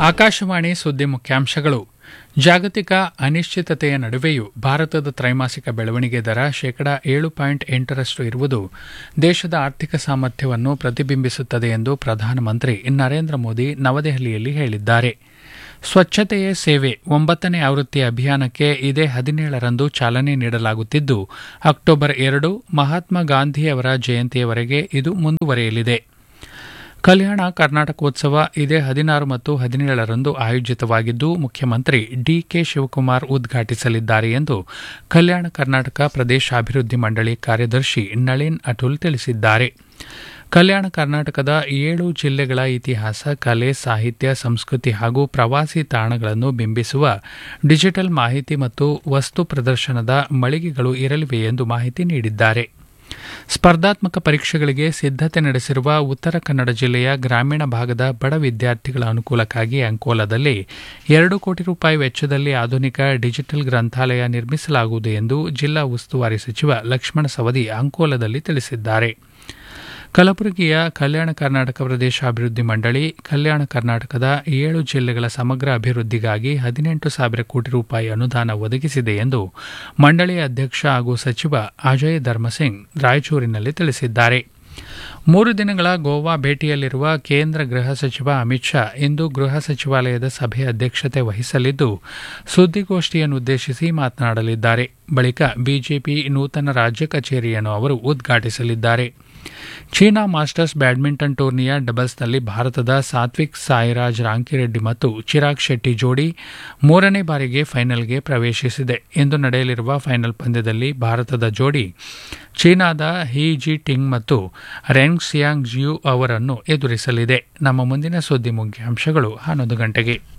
ಆಕಾಶವಾಣಿ ಸುದ್ದಿ ಮುಖ್ಯಾಂಶಗಳು. ಜಾಗತಿಕ ಅನಿಶ್ಚಿತತೆಯ ನಡುವೆಯೂ ಭಾರತದ ತ್ರೈಮಾಸಿಕ ಬೆಳವಣಿಗೆ ದರ ಶೇಕಡಾ 7.8 ಇರುವುದು ದೇಶದ ಆರ್ಥಿಕ ಸಾಮರ್ಥ್ಯವನ್ನು ಪ್ರತಿಬಿಂಬಿಸುತ್ತದೆ ಎಂದು ಪ್ರಧಾನಮಂತ್ರಿ ನರೇಂದ್ರ ಮೋದಿ ನವದೆಹಲಿಯಲ್ಲಿ ಹೇಳಿದ್ದಾರೆ. ಸ್ವಚ್ಛತೆಯೇ ಸೇವೆ 9ನೇ ಆವೃತ್ತಿಯ ಅಭಿಯಾನಕ್ಕೆ ಇದೇ 17ರಂದು ಚಾಲನೆ ನೀಡಲಾಗುತ್ತಿದ್ದು, ಅಕ್ಟೋಬರ್ 2 ಮಹಾತ್ಮ ಗಾಂಧಿಯವರ ಜಯಂತಿಯವರೆಗೆ ಇದು ಮುಂದುವರೆಯಲಿದೆ. ಕಲ್ಯಾಣ ಕರ್ನಾಟಕೋತ್ಸವ ಇದೇ 16 ಮತ್ತು 17ರಂದು ಆಯೋಜಿತವಾಗಿದ್ದು, ಮುಖ್ಯಮಂತ್ರಿ ಡಿಕೆ ಶಿವಕುಮಾರ್ ಉದ್ಘಾಟಿಸಲಿದ್ದಾರೆ ಎಂದು ಕಲ್ಯಾಣ ಕರ್ನಾಟಕ ಪ್ರದೇಶಾಭಿವೃದ್ಧಿ ಮಂಡಳಿ ಕಾರ್ಯದರ್ಶಿ ನಳಿನ್ ಅಟುಲ್ ತಿಳಿಸಿದ್ದಾರೆ. ಕಲ್ಯಾಣ ಕರ್ನಾಟಕದ 7 ಜಿಲ್ಲೆಗಳ ಇತಿಹಾಸ, ಕಲೆ, ಸಾಹಿತ್ಯ, ಸಂಸ್ಕೃತಿ ಹಾಗೂ ಪ್ರವಾಸಿ ತಾಣಗಳನ್ನು ಬಿಂಬಿಸುವ ಡಿಜಿಟಲ್ ಮಾಹಿತಿ ಮತ್ತು ವಸ್ತು ಪ್ರದರ್ಶನದ ಮಳಿಗೆಗಳು ಇರಲಿವೆ ಎಂದು ಮಾಹಿತಿ ನೀಡಿದ್ದಾರೆ. ಸ್ಪರ್ಧಾತ್ಮಕ ಪರೀಕ್ಷೆಗಳಿಗೆ ಸಿದ್ದತೆ ನಡೆಸಿರುವ ಉತ್ತರ ಕನ್ನಡ ಜಿಲ್ಲೆಯ ಗ್ರಾಮೀಣ ಭಾಗದ ಬಡ ವಿದ್ಯಾರ್ಥಿಗಳ ಅನುಕೂಲಕ್ಕಾಗಿ ಅಂಕೋಲಾದಲ್ಲಿ 2 ಕೋಟಿ ರೂಪಾಯಿ ವೆಚ್ಚದಲ್ಲಿ ಆಧುನಿಕ ಡಿಜಿಟಲ್ ಗ್ರಂಥಾಲಯ ನಿರ್ಮಿಸಲಾಗುವುದು ಎಂದು ಜಿಲ್ಲಾ ಉಸ್ತುವಾರಿ ಸಚಿವ ಲಕ್ಷ್ಮಣ ಸವದಿ ಅಂಕೋಲಾದಲ್ಲಿ ತಿಳಿಸಿದ್ದಾರೆ. ಕಲಬುರಗಿಯ ಕಲ್ಯಾಣ ಕರ್ನಾಟಕ ಪ್ರದೇಶಾಭಿವೃದ್ಧಿ ಮಂಡಳಿ ಕಲ್ಯಾಣ ಕರ್ನಾಟಕದ 7 ಜಿಲ್ಲೆಗಳ ಸಮಗ್ರ ಅಭಿವೃದ್ಧಿಗಾಗಿ 18,000 ಕೋಟಿ ರೂಪಾಯಿ ಅನುದಾನ ಒದಗಿಸಿದೆ ಎಂದು ಮಂಡಳಿಯ ಅಧ್ಯಕ್ಷ ಹಾಗೂ ಸಚಿವ ಅಜಯ್ ಧರ್ಮಸಿಂಗ್ ರಾಯಚೂರಿನಲ್ಲಿ ತಿಳಿಸಿದ್ದಾರೆ. 3 ದಿನಗಳ ಗೋವಾ ಭೇಟಿಯಲ್ಲಿರುವ ಕೇಂದ್ರ ಗೃಹ ಸಚಿವ ಅಮಿತ್ ಶಾ ಇಂದು ಗೃಹ ಸಚಿವಾಲಯದ ಸಭೆ ಅಧ್ಯಕ್ಷತೆ ವಹಿಸಲಿದ್ದು, ಸುದ್ದಿಗೋಷ್ಠಿಯನ್ನುದ್ದೇಶಿಸಿ ಮಾತನಾಡಲಿದ್ದಾರೆ. ಬಳಿಕ ಬಿಜೆಪಿ ನೂತನ ರಾಜ್ಯ ಕಚೇರಿಯನ್ನು ಅವರು ಉದ್ಘಾಟಿಸಲಿದ್ದಾರೆ. ಚೀನಾ ಮಾಸ್ಟರ್ಸ್ ಬ್ಯಾಡ್ಮಿಂಟನ್ ಟೂರ್ನಿಯ ಡಬಲ್ಸ್ನಲ್ಲಿ ಭಾರತದ ಸಾತ್ವಿಕ್ ಸಾಯಿರಾಜ್ ರಾಂಕಿರೆಡ್ಡಿ ಮತ್ತು ಚಿರಾಗ್ ಶೆಟ್ಟಿ ಜೋಡಿ 3ನೇ ಬಾರಿಗೆ ಫೈನಲ್ಗೆ ಪ್ರವೇಶಿಸಿದೆ. ಇಂದು ನಡೆಯಲಿರುವ ಫೈನಲ್ ಪಂದ್ಯದಲ್ಲಿ ಭಾರತದ ಜೋಡಿ ಚೀನಾದ ಹಿ ಜಿ ಟಿಂಗ್ ಮತ್ತು ರೆಂಗ್ ಸಿಯಾಂಗ್ ಜಿಯು ಅವರನ್ನು ಎದುರಿಸಲಿದೆ. ನಮ್ಮ ಮುಂದಿನ ಸುದ್ದಿ ಮುಖ್ಯಾಂಶಗಳು 11 ಗಂಟೆಗೆ.